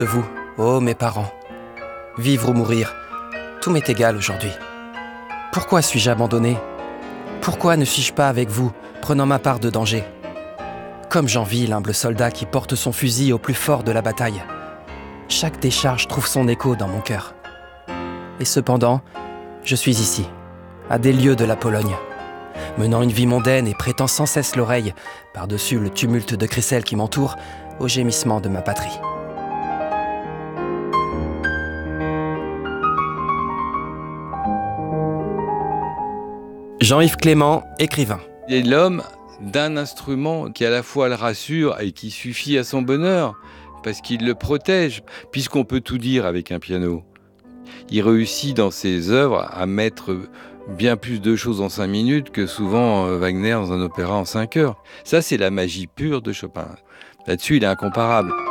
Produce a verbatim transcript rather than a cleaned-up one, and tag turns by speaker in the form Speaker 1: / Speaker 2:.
Speaker 1: De vous, ô mes parents. Vivre ou mourir, tout m'est égal aujourd'hui. Pourquoi suis-je abandonné? Pourquoi ne suis-je pas avec vous, prenant ma part de danger? Comme j'envie l'humble soldat qui porte son fusil au plus fort de la bataille. Chaque décharge trouve son écho dans mon cœur. Et cependant, je suis ici, à des lieues de la Pologne, menant une vie mondaine et prêtant sans cesse l'oreille, par-dessus le tumulte de crécelles qui m'entoure, au gémissement de ma patrie. Jean-Yves Clément, écrivain.
Speaker 2: Il est l'homme d'un instrument qui à la fois le rassure et qui suffit à son bonheur, parce qu'il le protège, puisqu'on peut tout dire avec un piano. Il réussit dans ses œuvres à mettre bien plus de choses en cinq minutes que souvent Wagner dans un opéra en cinq heures. Ça, c'est la magie pure de Chopin. Là-dessus, il est incomparable.